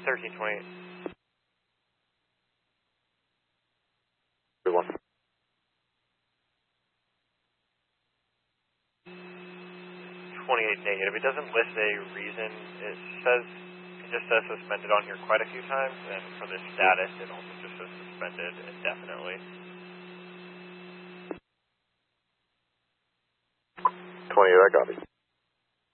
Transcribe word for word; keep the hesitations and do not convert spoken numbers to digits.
thirteen twenty-eight. One. twenty-eight negative. It doesn't list a reason. It says, it just says suspended on here quite a few times, and for the status, it also just says suspended indefinitely. twenty-eight, I copy.